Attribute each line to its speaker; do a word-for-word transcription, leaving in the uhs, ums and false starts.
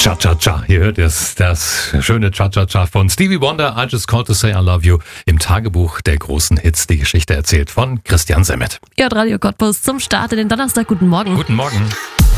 Speaker 1: Cha-Cha-Cha, hier hört ihr es, das schöne Cha-Cha-Cha von Stevie Wonder, I Just Called to Say I Love You, im Tagebuch der großen Hits, die Geschichte erzählt von Christian Semmet.
Speaker 2: Ihr hört Radio Cottbus zum Start in den Donnerstag. Guten Morgen.
Speaker 1: Guten Morgen.